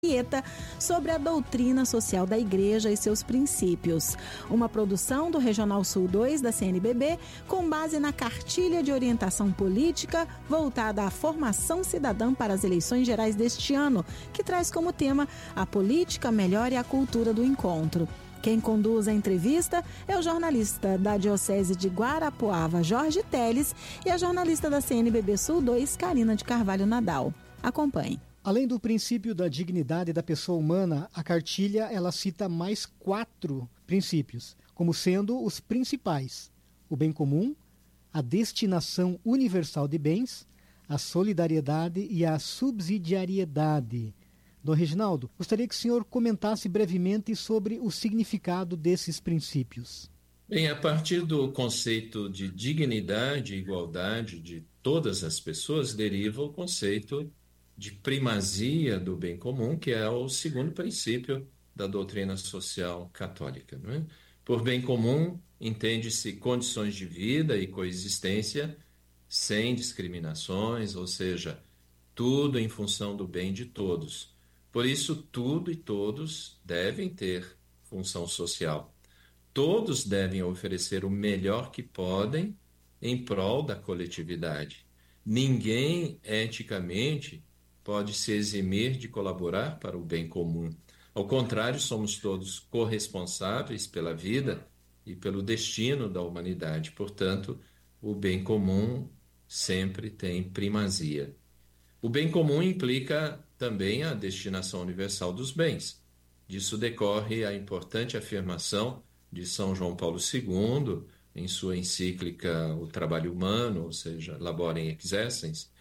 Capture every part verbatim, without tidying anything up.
sobre a doutrina social da Igreja e seus princípios. Uma produção do Regional Sul dois da C N B B com base na cartilha de orientação política voltada à formação cidadã para as eleições gerais deste ano, que traz como tema a política melhor e a cultura do encontro. Quem conduz a entrevista é o jornalista da Diocese de Guarapuava, Jorge Teles, e a jornalista da C N B B Sul dois, Karina de Carvalho Nadal. Acompanhe. Além do princípio da dignidade da pessoa humana, a cartilha ela cita mais quatro princípios, como sendo os principais: o bem comum, a destinação universal de bens, a solidariedade e a subsidiariedade. Dom Reginaldo, gostaria que o senhor comentasse brevemente sobre o significado desses princípios. Bem, a partir do conceito de dignidade e igualdade de todas as pessoas, deriva o conceito de primazia do bem comum, que é o segundo princípio da doutrina social católica, não é? Por bem comum, entende-se condições de vida e coexistência sem discriminações, ou seja, tudo em função do bem de todos. Por isso, tudo e todos devem ter função social. Todos devem oferecer o melhor que podem em prol da coletividade. Ninguém, eticamente, pode se eximir de colaborar para o bem comum. Ao contrário, somos todos corresponsáveis pela vida e pelo destino da humanidade. Portanto, o bem comum sempre tem primazia. O bem comum implica também a destinação universal dos bens. Disso decorre a importante afirmação de São João Paulo segundo, em sua encíclica O Trabalho Humano, ou seja, Laborem Exercens,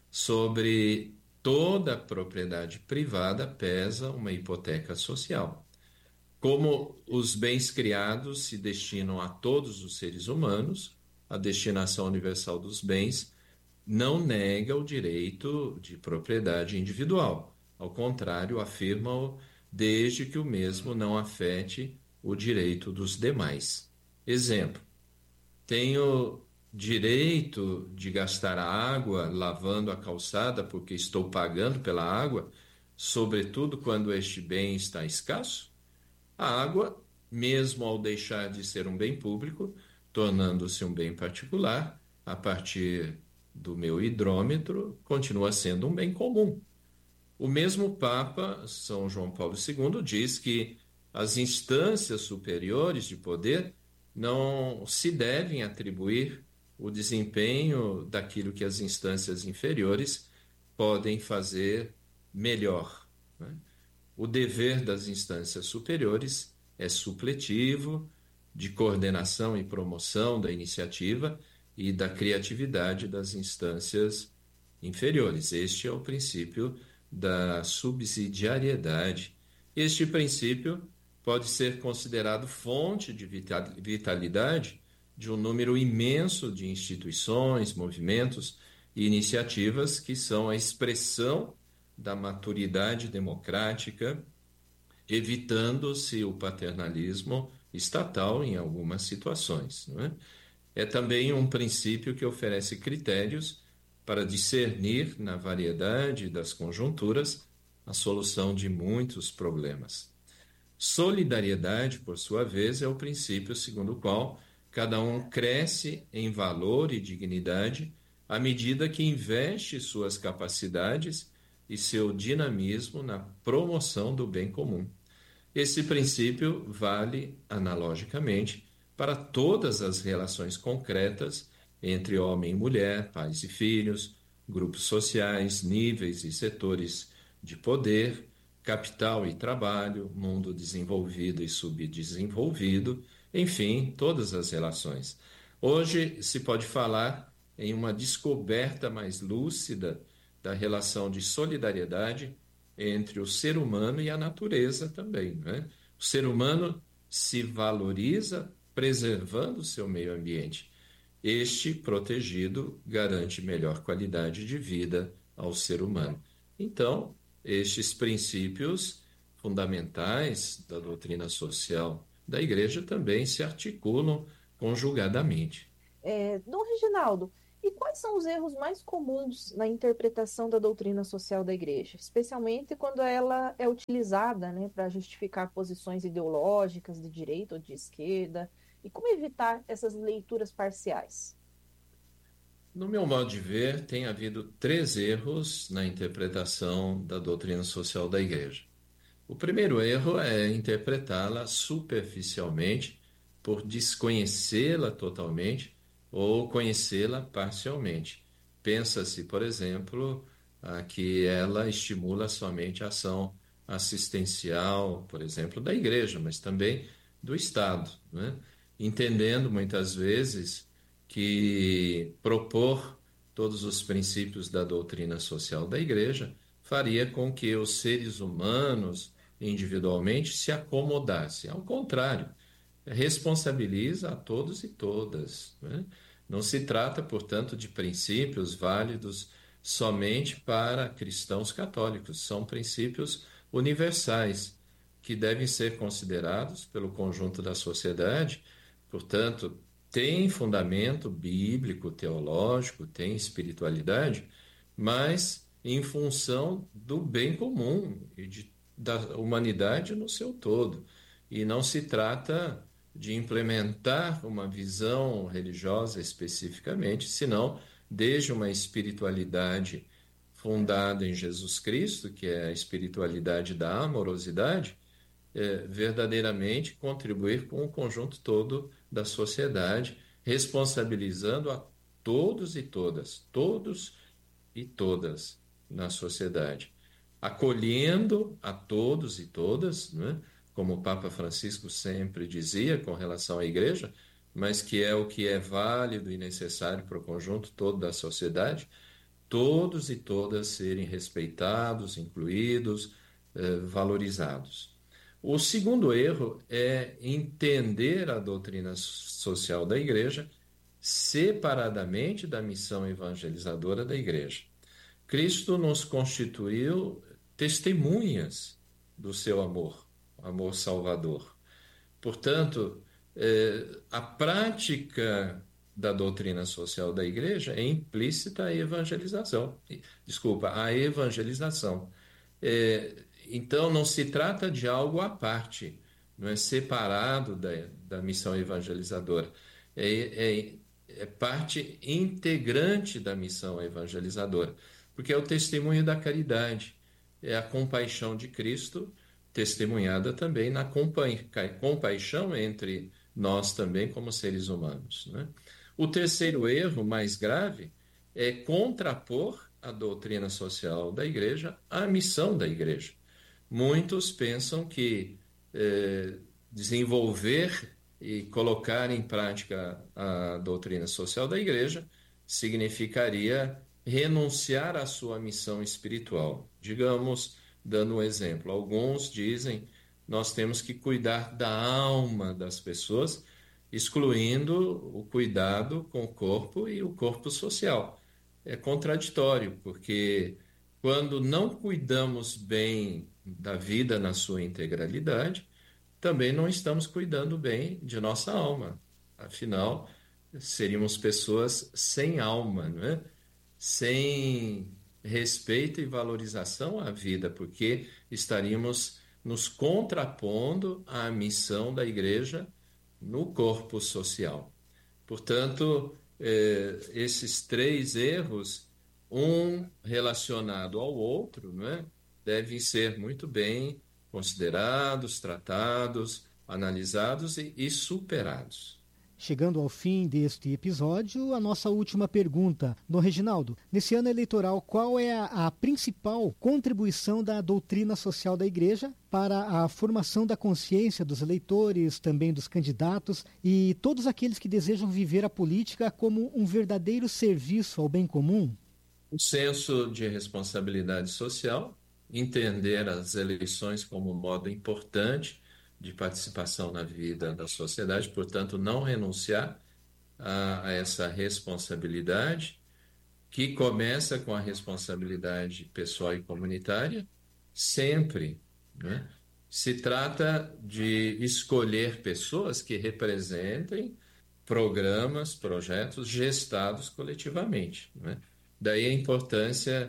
sobre toda a propriedade privada pesa uma hipoteca social. Como os bens criados se destinam a todos os seres humanos, a destinação universal dos bens não nega o direito de propriedade individual. Ao contrário, afirma-o desde que o mesmo não afete o direito dos demais. Exemplo: tenho direito de gastar a água lavando a calçada porque estou pagando pela água, sobretudo quando este bem está escasso? A água, mesmo ao deixar de ser um bem público, tornando-se um bem particular, a partir do meu hidrômetro, continua sendo um bem comum. O mesmo Papa, São João Paulo segundo, diz que as instâncias superiores de poder não se devem atribuir o desempenho daquilo que as instâncias inferiores podem fazer melhor, né? O dever das instâncias superiores é supletivo, de coordenação e promoção da iniciativa e da criatividade das instâncias inferiores. Este é o princípio da subsidiariedade. Este princípio pode ser considerado fonte de vitalidade de um número imenso de instituições, movimentos e iniciativas que são a expressão da maturidade democrática, evitando-se o paternalismo estatal em algumas situações, não é? É também um princípio que oferece critérios para discernir, na variedade das conjunturas, a solução de muitos problemas. Solidariedade, por sua vez, é o princípio segundo o qual cada um cresce em valor e dignidade à medida que investe suas capacidades e seu dinamismo na promoção do bem comum. Esse princípio vale, analogicamente, para todas as relações concretas entre homem e mulher, pais e filhos, grupos sociais, níveis e setores de poder, capital e trabalho, mundo desenvolvido e subdesenvolvido, enfim, todas as relações. Hoje se pode falar em uma descoberta mais lúcida da relação de solidariedade entre o ser humano e a natureza também, né? O ser humano se valoriza preservando o seu meio ambiente. Este, protegido, garante melhor qualidade de vida ao ser humano. Então, estes princípios fundamentais da doutrina social da Igreja também se articulam conjugadamente. É, Dom Reginaldo, E quais são os erros mais comuns na interpretação da doutrina social da igreja, especialmente quando ela é utilizada, né, para justificar posições ideológicas de direita ou de esquerda? E como evitar essas leituras parciais? No meu modo de ver, tem havido três erros na interpretação da doutrina social da igreja. O primeiro erro é interpretá-la superficialmente, por desconhecê-la totalmente ou conhecê-la parcialmente. Pensa-se, por exemplo, a que ela estimula somente a ação assistencial, por exemplo, da igreja, mas também do Estado, né? Entendendo muitas vezes que propor todos os princípios da doutrina social da igreja faria com que os seres humanos individualmente se acomodassem. Ao contrário, responsabiliza a todos e todas, né? Não se trata, portanto, de princípios válidos somente para cristãos católicos. São princípios universais que devem ser considerados pelo conjunto da sociedade. Portanto, tem fundamento bíblico, teológico, tem espiritualidade, mas em função do bem comum e de, da humanidade no seu todo. E não se trata de implementar uma visão religiosa especificamente, senão desde uma espiritualidade fundada em Jesus Cristo, que é a espiritualidade da amorosidade, é, verdadeiramente contribuir com o conjunto todo da sociedade, responsabilizando a todos e todas, todos e todas na sociedade, acolhendo a todos e todas, né? Como o Papa Francisco sempre dizia com relação à igreja, mas que é o que é válido e necessário para o conjunto todo da sociedade, todos e todas serem respeitados, incluídos, eh, valorizados. O segundo erro é entender a doutrina social da igreja separadamente da missão evangelizadora da igreja. Cristo nos constituiu testemunhas do seu amor, amor salvador. Portanto, eh, a prática da doutrina social da igreja é implícita à evangelização. Desculpa, à evangelização. Eh, então, não se trata de algo à parte, não é separado da, da missão evangelizadora. É, é, é parte integrante da missão evangelizadora, porque é o testemunho da caridade, é a compaixão de Cristo, testemunhada também na compa compaixão entre nós também como seres humanos, né? O terceiro erro, mais grave, é contrapor a doutrina social da igreja à missão da igreja. Muitos pensam que eh, desenvolver e colocar em prática a doutrina social da igreja significaria renunciar à sua missão espiritual. Digamos, dando um exemplo, alguns dizem nós temos que cuidar da alma das pessoas, excluindo o cuidado com o corpo e o corpo social. É contraditório, porque quando não cuidamos bem da vida na sua integralidade, também não estamos cuidando bem de nossa alma. Afinal, seríamos pessoas sem alma, não é? Sem respeito e valorização à vida, porque estaríamos nos contrapondo à missão da igreja no corpo social. Portanto, eh, esses três erros, um relacionado ao outro, não é? Devem ser muito bem considerados, tratados, analisados e, e superados. Chegando ao fim deste episódio, a nossa última pergunta. Dom Reginaldo, nesse ano eleitoral, qual é a, a principal contribuição da doutrina social da Igreja para a formação da consciência dos eleitores, também dos candidatos e todos aqueles que desejam viver a política como um verdadeiro serviço ao bem comum? O senso de responsabilidade social, entender as eleições como um modo importante de participação na vida da sociedade, portanto, não renunciar a, a essa responsabilidade, que começa com a responsabilidade pessoal e comunitária, sempre, né? Se trata de escolher pessoas que representem programas, projetos gestados coletivamente, né? Daí a importância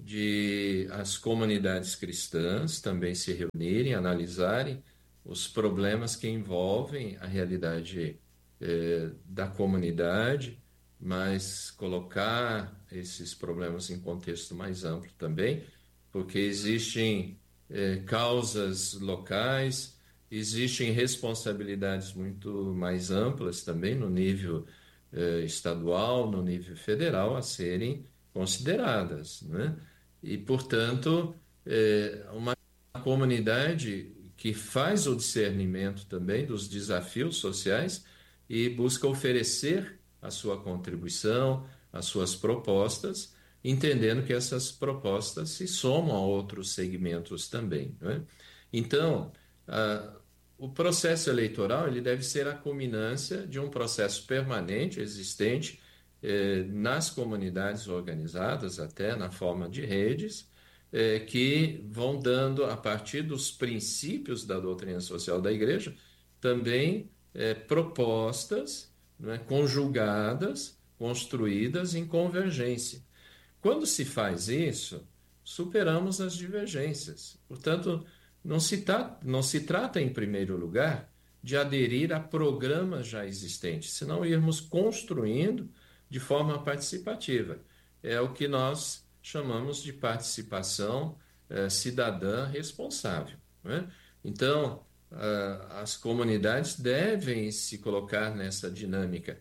de as comunidades cristãs também se reunirem, analisarem os problemas que envolvem a realidade eh, da comunidade, mas colocar esses problemas em contexto mais amplo também, porque existem eh, causas locais, existem responsabilidades muito mais amplas também no nível eh, estadual, no nível federal, a serem consideradas, né? E, portanto, eh, uma comunidade que faz o discernimento também dos desafios sociais e busca oferecer a sua contribuição, as suas propostas, entendendo que essas propostas se somam a outros segmentos também, né? Então, a, o processo eleitoral ele deve ser a culminância de um processo permanente, existente, eh, nas comunidades organizadas, até na forma de redes, eh, que vão dando, a partir dos princípios da doutrina social da Igreja, também eh, propostas, né, conjugadas, construídas em convergência. Quando se faz isso, superamos as divergências. Portanto, não se, tá, não se trata, em primeiro lugar, de aderir a programas já existentes, senão irmos construindo de forma participativa. É o que nós chamamos de participação eh, cidadã responsável, né? Então, ah, as comunidades devem se colocar nessa dinâmica,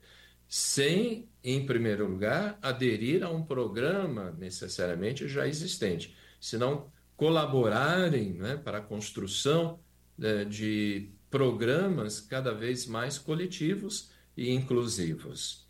sem, em primeiro lugar, aderir a um programa necessariamente já existente, senão colaborarem, né, para a construção né, de programas cada vez mais coletivos e inclusivos.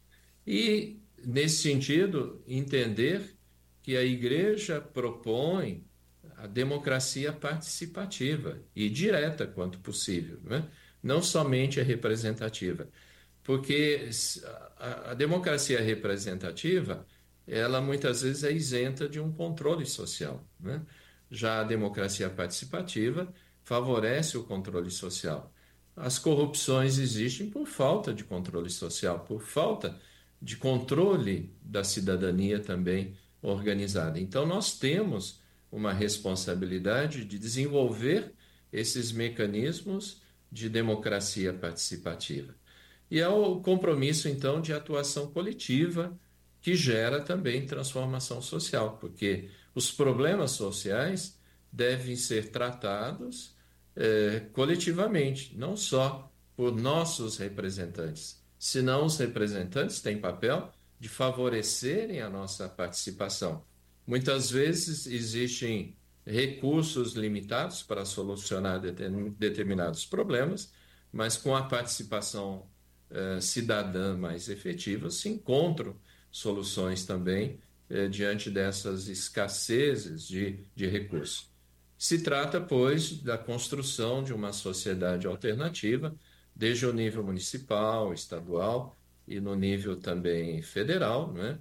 E, nesse sentido, entender que a Igreja propõe a democracia participativa e direta quanto possível, né? Não somente a representativa, porque a, a democracia representativa, ela muitas vezes é isenta de um controle social, né? Já a democracia participativa favorece o controle social. As corrupções existem por falta de controle social, por falta de controle da cidadania também organizada. Então, nós temos uma responsabilidade de desenvolver esses mecanismos de democracia participativa. E é o compromisso, então, de atuação coletiva que gera também transformação social, porque os problemas sociais devem ser tratados eh, coletivamente, não só por nossos representantes, senão os representantes têm papel de favorecerem a nossa participação. Muitas vezes existem recursos limitados para solucionar determinados problemas, mas com a participação eh, cidadã mais efetiva se encontram soluções também eh, diante dessas escassezes de, de recursos. Se trata, pois, da construção de uma sociedade alternativa, desde o nível municipal, estadual e no nível também federal, né?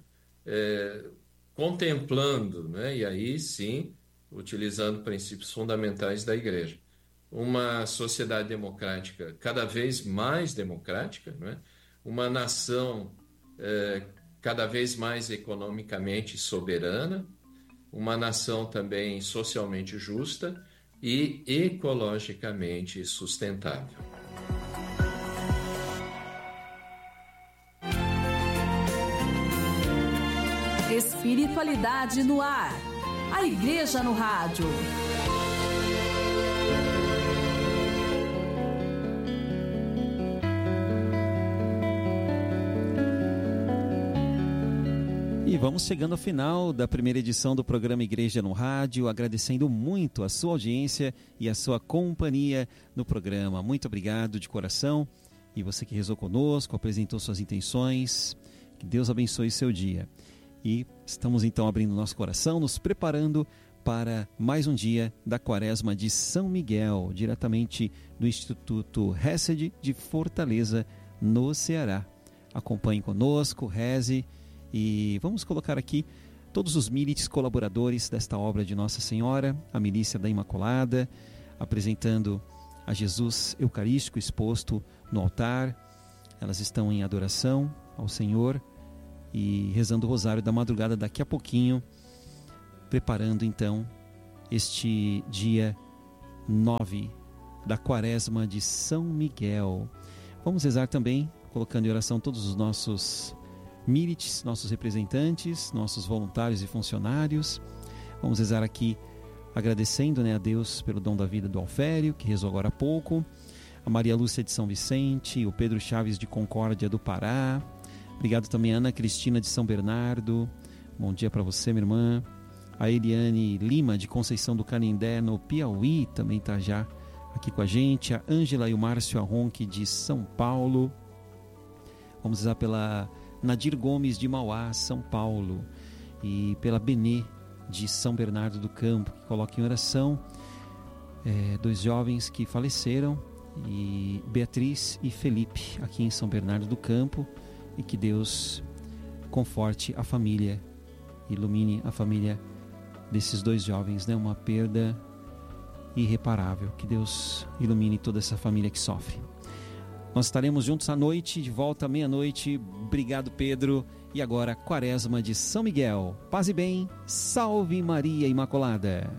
É, contemplando, né? E aí sim, utilizando princípios fundamentais da Igreja, uma sociedade democrática cada vez mais democrática, né? Uma nação é, cada vez mais economicamente soberana, uma nação também socialmente justa e ecologicamente sustentável. Espiritualidade no ar. A Igreja no Rádio. E vamos chegando ao final da primeira edição do programa Igreja no Rádio, agradecendo muito a sua audiência e a sua companhia no programa. Muito obrigado de coração. E você que rezou conosco, apresentou suas intenções, que Deus abençoe seu dia. E estamos então abrindo nosso coração, nos preparando para mais um dia da Quaresma de São Miguel, diretamente do Instituto Hesed de Fortaleza, no Ceará. Acompanhe conosco, reze e vamos colocar aqui todos os milites colaboradores desta obra de Nossa Senhora, a Milícia da Imaculada, apresentando a Jesus Eucarístico exposto no altar, Elas estão em adoração ao Senhor e rezando o rosário da madrugada daqui a pouquinho, preparando então este dia nove da quaresma de São Miguel. Vamos rezar também, colocando em oração todos os nossos milites, nossos representantes, nossos voluntários e funcionários. Vamos rezar aqui agradecendo, né, a Deus pelo dom da vida do Alfério, que rezou agora há pouco, a Maria Lúcia de São Vicente, o Pedro Chaves de Concórdia do Pará. Obrigado também a Ana Cristina de São Bernardo. Bom dia para você, minha irmã. A Eliane Lima de Conceição do Canindé, no Piauí, também está já aqui com a gente. A Ângela e o Márcio Arronque de São Paulo. Vamos rezar pela Nadir Gomes de Mauá, São Paulo. E pela Benê de São Bernardo do Campo, que coloca em oração é, dois jovens que faleceram, e Beatriz e Felipe, aqui em São Bernardo do Campo. E que Deus conforte a família, ilumine a família desses dois jovens, né? Uma perda irreparável. Que Deus ilumine toda essa família que sofre. Nós estaremos juntos à noite, de volta à meia-noite. Obrigado, Pedro. E agora, Quaresma de São Miguel. Paz e bem, salve Maria Imaculada.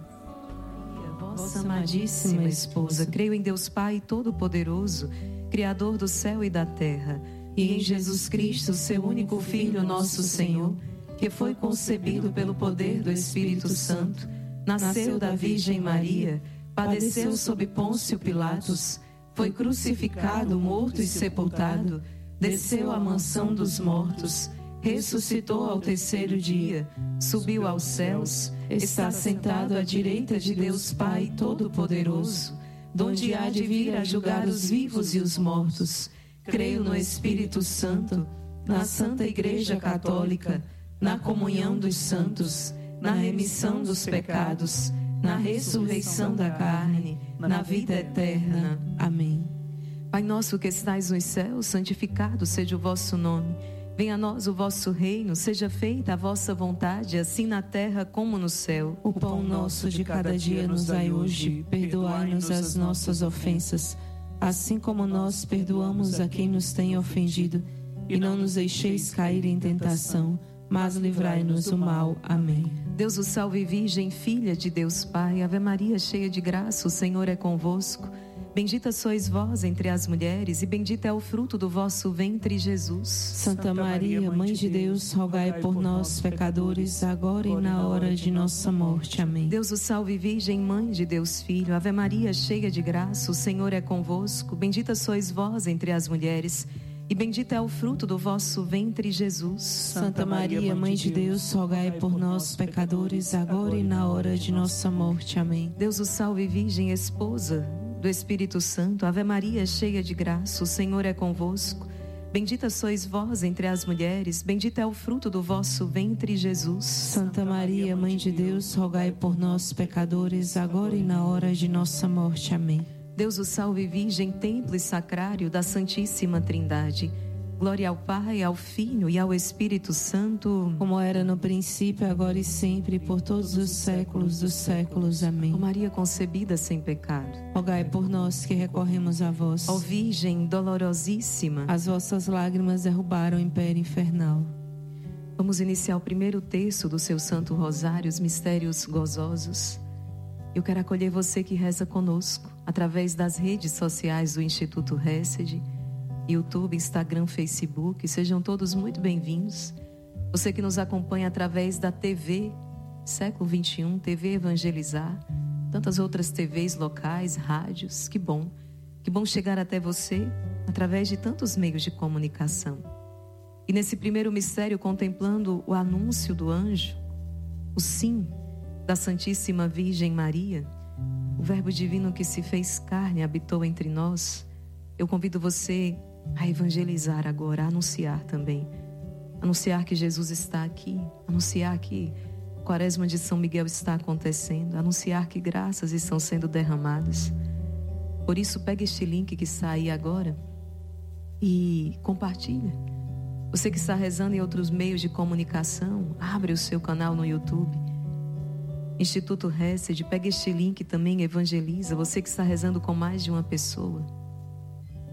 Vossa amadíssima esposa, creio em Deus Pai Todo-Poderoso, Criador do céu e da terra, e em Jesus Cristo, seu único Filho, nosso Senhor, que foi concebido pelo poder do Espírito Santo, nasceu da Virgem Maria, padeceu sob Pôncio Pilatos, foi crucificado, morto e sepultado, desceu à mansão dos mortos, ressuscitou ao terceiro dia, subiu aos céus, está sentado à direita de Deus Pai Todo-Poderoso, donde há de vir a julgar os vivos e os mortos. Creio no Espírito Santo, na Santa Igreja Católica, na comunhão dos santos, na remissão dos pecados, na ressurreição da carne, na vida eterna. Amém. Pai nosso que estais nos céus, santificado seja o vosso nome. Venha a nós o vosso reino, seja feita a vossa vontade, assim na terra como no céu. O pão nosso de cada dia nos dai hoje, perdoai-nos as nossas ofensas, assim como nós perdoamos a quem nos tem ofendido, e não nos deixeis cair em tentação, mas livrai-nos do mal. Amém. Deus o salve, Virgem, filha de Deus Pai, Ave Maria, cheia de graça, o Senhor é convosco. Bendita sois vós entre as mulheres, e bendito é o fruto do vosso ventre, Jesus. Santa Maria, Mãe de Deus, rogai por nós, pecadores, agora e na hora de nossa morte. Amém. Deus o salve, Virgem, Mãe de Deus Filho, Ave Maria, cheia de graça, o Senhor é convosco. Bendita sois vós entre as mulheres, e bendito é o fruto do vosso ventre, Jesus. Santa Maria, Mãe de Deus, rogai por nós, pecadores, agora e na hora de nossa morte. Amém. Deus o salve, Virgem, esposa do Espírito Santo, Ave Maria, cheia de graça, o Senhor é convosco. Bendita sois vós entre as mulheres, bendito é o fruto do vosso ventre, Jesus. Santa Maria, Mãe de Deus, rogai por nós, pecadores, agora e na hora de nossa morte. Amém. Deus o salve, Virgem, templo e sacrário da Santíssima Trindade. Glória ao Pai, ao Filho e ao Espírito Santo, como era no princípio, agora e sempre, por todos os séculos dos séculos. Amém. Ó Maria concebida sem pecado, rogai por nós que recorremos a vós. Ó Virgem dolorosíssima, as vossas lágrimas derrubaram o império infernal. Vamos iniciar o primeiro terço do seu Santo Rosário, os mistérios gozosos. Eu quero acolher você que reza conosco através das redes sociais do Instituto Hesed, YouTube, Instagram, Facebook. Sejam todos muito bem-vindos. Você que nos acompanha através da T V Século vinte e um, T V Evangelizar, tantas outras T Vs locais, rádios. Que bom, que bom chegar até você através de tantos meios de comunicação. E nesse primeiro mistério, contemplando o anúncio do anjo, o sim da Santíssima Virgem Maria, o Verbo Divino que se fez carne habitou entre nós. Eu convido você a evangelizar agora, a anunciar também. Anunciar que Jesus está aqui, anunciar que a Quaresma de São Miguel está acontecendo, anunciar que graças estão sendo derramadas. Por isso, pegue este link que está aí agora e compartilha. Você que está rezando em outros meios de comunicação, abre o seu canal no YouTube, Instituto Hesed, pegue este link também, evangeliza. Você que está rezando com mais de uma pessoa,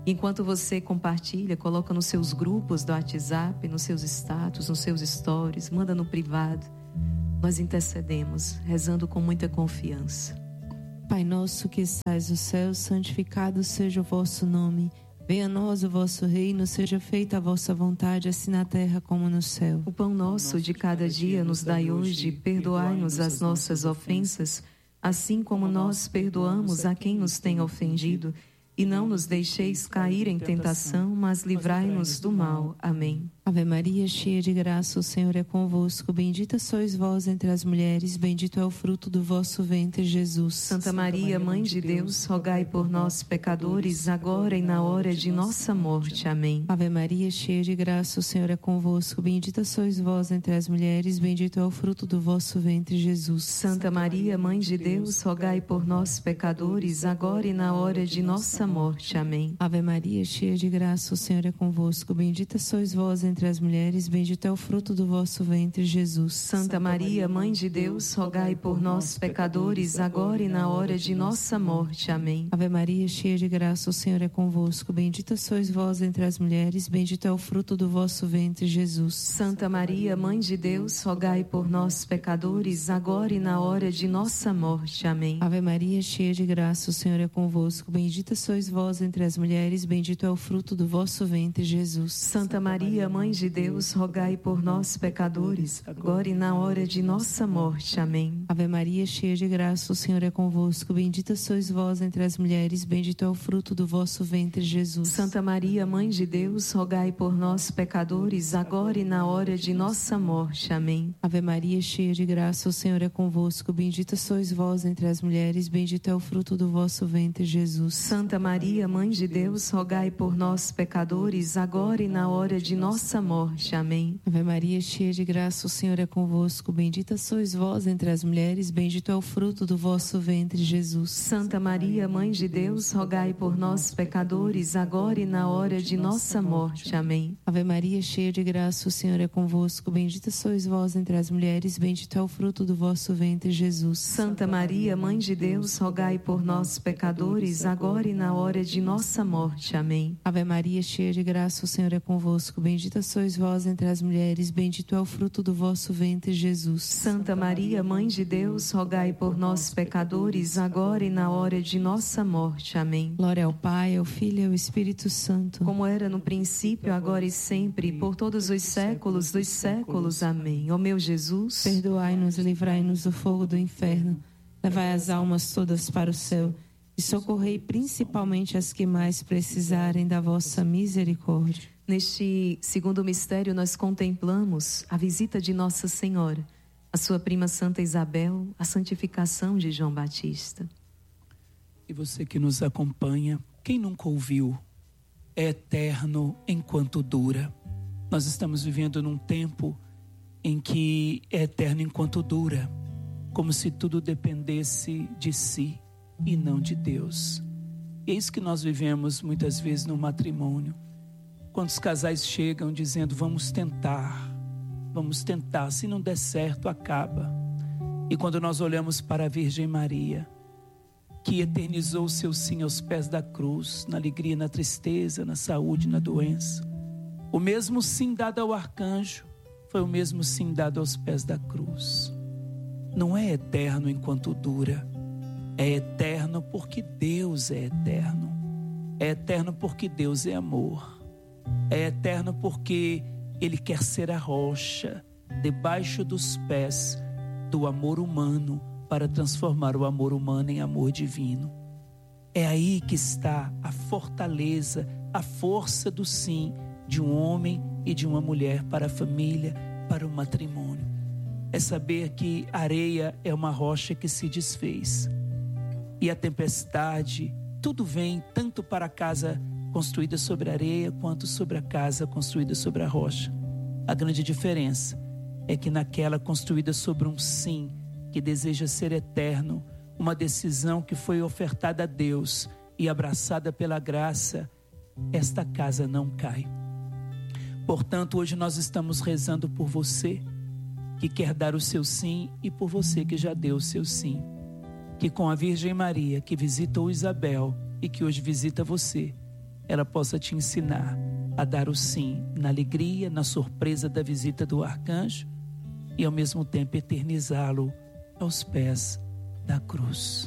Enquanto você compartilha, coloca nos seus grupos do WhatsApp, nos seus status, nos seus stories, manda no privado. Nós intercedemos, rezando com muita confiança. Pai nosso que estais no céu, santificado seja o vosso nome. Venha a nós o vosso reino, seja feita a vossa vontade, assim na terra como no céu. O pão nosso de cada dia nos dai hoje, perdoai-nos as nossas ofensas, assim como nós perdoamos a quem nos tem ofendido. E não nos deixeis cair em tentação, mas livrai-nos do mal. Amém. Ave Maria, cheia de graça, o Senhor é convosco. Bendita sois vós entre as mulheres, bendito é o fruto do vosso ventre, Jesus. Santa Maria, Mãe de Deus, rogai por nós, pecadores, agora e na hora de nossa morte. Amém. Ave Maria, cheia de graça, o Senhor é convosco. Bendita sois vós entre as mulheres, bendito é o fruto do vosso ventre, Jesus. Santa Maria, Mãe de Deus, rogai por nós, pecadores, agora e na hora de nossa morte. Amém. Ave Maria, cheia de graça, o Senhor é convosco. Bendita sois vós entre Entre as mulheres, bendito é o fruto do vosso ventre, Jesus. Santa Maria, Mãe de Deus, rogai por nós, pecadores, agora e na hora de nossa morte. Amém. Ave Maria, cheia de graça, o Senhor é convosco. Bendita sois vós entre as mulheres, bendito é o fruto do vosso ventre, Jesus. Santa Maria, Mãe de Deus, rogai por nós, pecadores, agora e na hora de nossa morte. Amém. Ave Maria, cheia de graça, o Senhor é convosco. Bendita sois vós entre as mulheres, bendito é o fruto do vosso ventre, Jesus. Santa Maria, Mãe de Deus, rogai por nós, pecadores, agora e na hora de nossa morte. Amém. Ave Maria, cheia de graça, o Senhor é convosco. Bendita sois vós entre as mulheres, bendito é o fruto do vosso ventre, Jesus. Santa Maria, Mãe de Deus, rogai por nós, pecadores, agora e na hora de nossa morte. Amém. Ave Maria, cheia de graça, o Senhor é convosco. Bendita sois vós entre as mulheres, bendito é o fruto do vosso ventre, Jesus. Santa Maria, Mãe de Deus, rogai por nós, pecadores, agora e na hora de nossa morte. Amém. Ave Maria, cheia de graça, o Senhor é convosco. Bendita sois vós entre as mulheres, bendito é o fruto do vosso ventre, Jesus. Santa Maria, Mãe de Deus, rogai por nós, pecadores, agora e na hora de nossa morte. Amém. Ave Maria, cheia de graça, o Senhor é convosco. Bendita sois vós entre as mulheres, bendito é o fruto do vosso ventre, Jesus. Santa Maria, Mãe de Deus, rogai por nós, pecadores, agora e na hora de nossa morte. Amém. Ave Maria, cheia de graça, o Senhor é convosco. Bendita sois vós entre as mulheres, bendito é o fruto do vosso ventre, Jesus. Santa Maria, Mãe de Deus, rogai por nós, pecadores, agora e na hora de nossa morte. Amém. Glória ao Pai, ao Filho e ao Espírito Santo, como era no princípio, agora e sempre, por todos os séculos dos séculos. Amém. Ó meu Jesus, perdoai-nos e livrai-nos do fogo do inferno, levai as almas todas para o céu e socorrei principalmente as que mais precisarem da vossa misericórdia. Neste segundo mistério, nós contemplamos a visita de Nossa Senhora, a sua prima Santa Isabel, a santificação de João Batista. E você que nos acompanha, quem nunca ouviu, é eterno enquanto dura. Nós estamos vivendo num tempo em que é eterno enquanto dura, como se tudo dependesse de si e não de Deus. E é isso que nós vivemos muitas vezes no matrimônio. Quantos casais chegam dizendo, vamos tentar, vamos tentar, se não der certo, acaba. E quando nós olhamos para a Virgem Maria, que eternizou o seu sim aos pés da cruz, na alegria, na tristeza, na saúde, na doença, o mesmo sim dado ao arcanjo, foi o mesmo sim dado aos pés da cruz. Não é eterno enquanto dura, é eterno porque Deus é eterno, é eterno porque Deus é amor. É eterno porque Ele quer ser a rocha debaixo dos pés do amor humano para transformar o amor humano em amor divino. É aí que está a fortaleza, a força do sim de um homem e de uma mulher para a família, para o matrimônio. É saber que a areia é uma rocha que se desfez e a tempestade, tudo vem tanto para a casa construída sobre a areia, quanto sobre a casa construída sobre a rocha. A grande diferença é que naquela construída sobre um sim, que deseja ser eterno, uma decisão que foi ofertada a Deus e abraçada pela graça, esta casa não cai. Portanto, hoje nós estamos rezando por você, que quer dar o seu sim, e por você que já deu o seu sim. Que com a Virgem Maria, que visitou Isabel e que hoje visita você, ela possa te ensinar a dar o sim na alegria, na surpresa da visita do arcanjo e ao mesmo tempo eternizá-lo aos pés da cruz.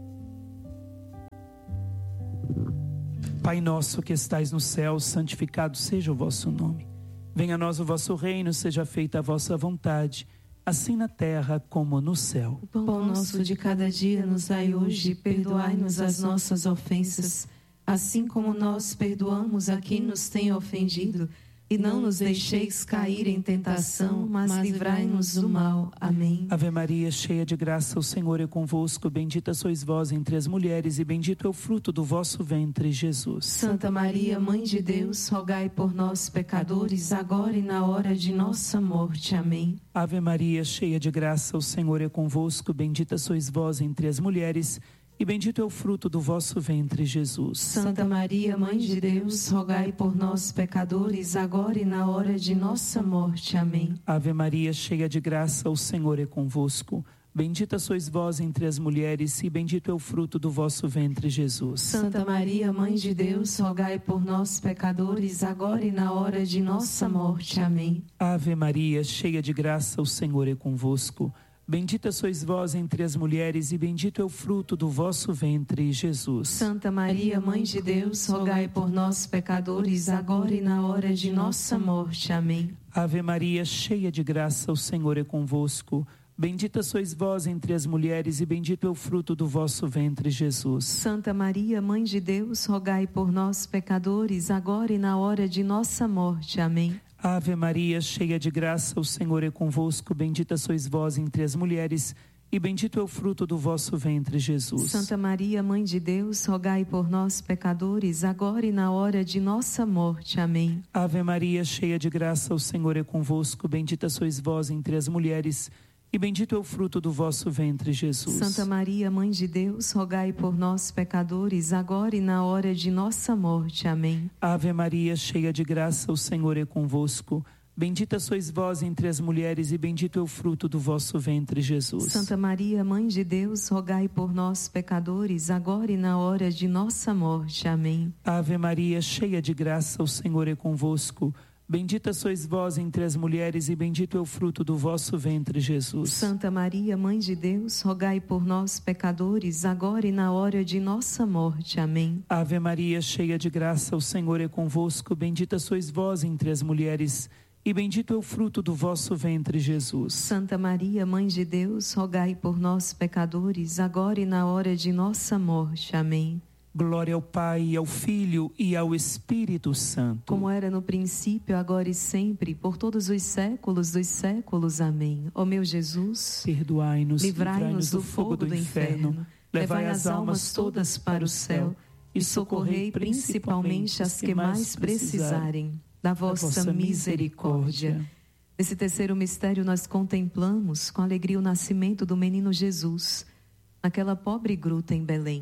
Pai nosso que estais no céu, santificado seja o vosso nome. Venha a nós o vosso reino, seja feita a vossa vontade, assim na terra como no céu. O pão nosso de cada dia nos dai hoje, perdoai-nos as nossas ofensas, assim como nós perdoamos a quem nos tem ofendido. E não nos deixeis cair em tentação, mas livrai-nos do mal. Amém. Ave Maria, cheia de graça, o Senhor é convosco. Bendita sois vós entre as mulheres e bendito é o fruto do vosso ventre, Jesus. Santa Maria, Mãe de Deus, rogai por nós, pecadores, agora e na hora de nossa morte. Amém. Ave Maria, cheia de graça, o Senhor é convosco. Bendita sois vós entre as mulheres e bendito é o fruto do vosso ventre, Jesus. Santa Maria, Mãe de Deus, rogai por nós, pecadores, agora e na hora de nossa morte. Amém. Ave Maria, cheia de graça, o Senhor é convosco. Bendita sois vós entre as mulheres e bendito é o fruto do vosso ventre, Jesus. Santa Maria, Mãe de Deus, rogai por nós, pecadores, agora e na hora de nossa morte. Amém. Ave Maria, cheia de graça, o Senhor é convosco. Bendita sois vós entre as mulheres e bendito é o fruto do vosso ventre, Jesus. Santa Maria, Mãe de Deus, rogai por nós, pecadores, agora e na hora de nossa morte. Amém. Ave Maria, cheia de graça, o Senhor é convosco. Bendita sois vós entre as mulheres e bendito é o fruto do vosso ventre, Jesus. Santa Maria, Mãe de Deus, rogai por nós, pecadores, agora e na hora de nossa morte. Amém. Ave Maria, cheia de graça, o Senhor é convosco. Bendita sois vós entre as mulheres e bendito é o fruto do vosso ventre, Jesus. Santa Maria, Mãe de Deus, rogai por nós, pecadores, agora e na hora de nossa morte. Amém. Ave Maria, cheia de graça, o Senhor é convosco. Bendita sois vós entre as mulheres e bendito é o fruto do vosso ventre, Jesus. Santa Maria, Mãe de Deus, rogai por nós, pecadores, agora e na hora de nossa morte. Amém. Ave Maria, cheia de graça, o Senhor é convosco. Bendita sois vós entre as mulheres e bendito é o fruto do vosso ventre, Jesus. Santa Maria, Mãe de Deus, rogai por nós, pecadores, agora e na hora de nossa morte. Amém. Ave Maria, cheia de graça, o Senhor é convosco. Bendita sois vós entre as mulheres e bendito é o fruto do vosso ventre, Jesus. Santa Maria, Mãe de Deus, rogai por nós, pecadores, agora e na hora de nossa morte. Amém. Ave Maria, cheia de graça, o Senhor é convosco. Bendita sois vós entre as mulheres e bendito é o fruto do vosso ventre, Jesus. Santa Maria, Mãe de Deus, rogai por nós, pecadores, agora e na hora de nossa morte. Amém. Glória ao Pai, ao Filho e ao Espírito Santo. Como era no princípio, agora e sempre, por todos os séculos dos séculos. Amém. Ó meu Jesus, perdoai-nos, livrai-nos do fogo do inferno, levai as almas todas para o céu e socorrei principalmente as que mais precisarem da vossa misericórdia. Nesse terceiro mistério nós contemplamos com alegria o nascimento do menino Jesus, naquela pobre gruta em Belém.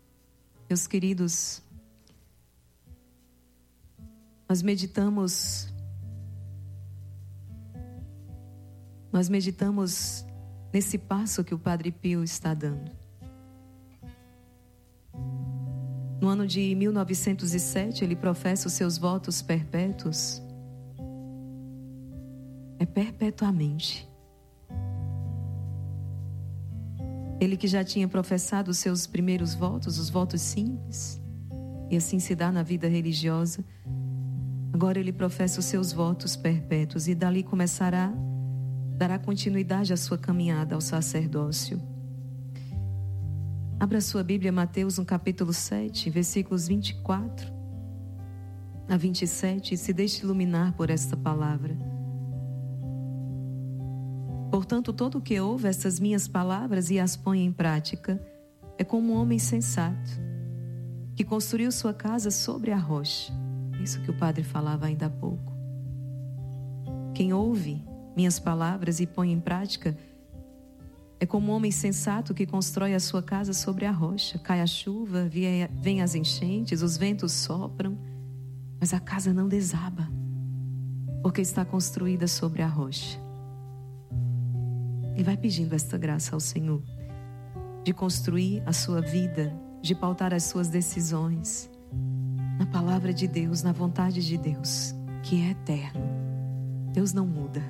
Meus queridos, nós meditamos, nós meditamos nesse passo que o Padre Pio está dando. No ano de mil novecentos e sete, ele professa os seus votos perpétuos. É perpetuamente. Ele que já tinha professado os seus primeiros votos, os votos simples, e assim se dá na vida religiosa, agora ele professa os seus votos perpétuos e dali começará, dará continuidade à sua caminhada ao sacerdócio. Abra sua Bíblia, Mateus, no capítulo sete, versículos vinte e quatro a vinte e sete, e se deixe iluminar por esta palavra. Portanto, todo o que ouve estas minhas palavras e as põe em prática é como um homem sensato, que construiu sua casa sobre a rocha. Isso que o padre falava ainda há pouco. Quem ouve minhas palavras e põe em prática é como um homem sensato que constrói a sua casa sobre a rocha. Cai a chuva, vem as enchentes, os ventos sopram, mas a casa não desaba, porque está construída sobre a rocha. E vai pedindo esta graça ao Senhor, de construir a sua vida, de pautar as suas decisões na palavra de Deus, na vontade de Deus, que é eterno. Deus não muda.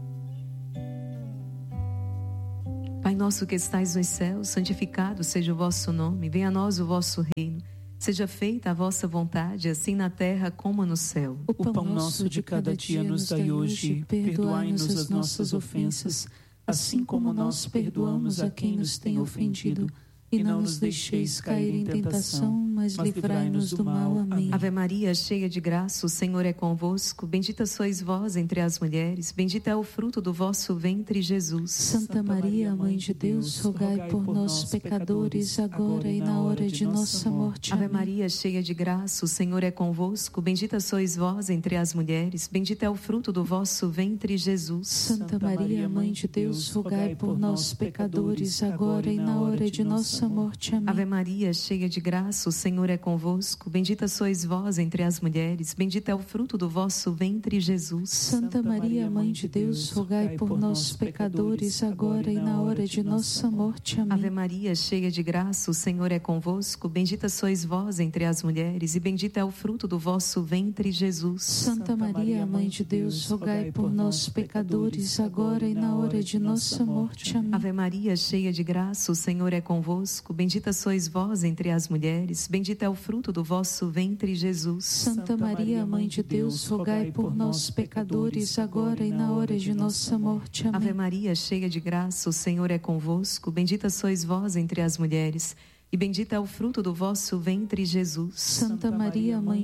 Pai nosso que estais nos céus, santificado seja o vosso nome, venha a nós o vosso reino. Seja feita a vossa vontade, assim na terra como no céu. O pão nosso de cada dia nos dai hoje, perdoai-nos as nossas ofensas, assim como nós perdoamos a quem nos tem ofendido. E não nos deixeis cair em tentação, mas livrai-nos do mal. Amém. Ave Maria, cheia de graça, o Senhor é convosco. Bendita sois vós entre as mulheres, bendito é o fruto do vosso ventre, Jesus. Santa Maria, Mãe de Deus, rogai por nós, pecadores, agora e na hora de nossa morte. Ave Amém. Maria, cheia de graça, o Senhor é convosco. Bendita sois vós entre as mulheres, bendito é o fruto do vosso ventre, Jesus. Santa Maria, Mãe de Deus, rogai por nós, pecadores, agora e na hora de nossa morte. Amém. Ave Maria, cheia de graça, o Senhor é convosco. Bendita sois vós entre as mulheres, bendito é o fruto do vosso ventre, Jesus. Santa Maria, Mãe de Deus, rogai por nós, pecadores, agora e na hora de nossa morte. Amém. Ave Maria, cheia de graça, o Senhor é convosco. Bendita sois vós entre as mulheres, e bendito é o fruto do vosso ventre, Jesus. Santa Maria, Mãe de Deus, rogai por nós, pecadores, agora e na hora de nossa morte. Amém. Ave Maria, cheia de graça, o Senhor é convosco. Bendita sois vós entre as mulheres, bendito é o fruto do vosso ventre, Jesus. Santa Maria, Mãe de Deus, rogai por nós, pecadores, agora e na hora de nossa morte. Amém. Ave Maria, cheia de graça, o Senhor é convosco. Bendita sois vós entre as mulheres, e bendito é o fruto do vosso ventre, Jesus. Santa Maria, Mãe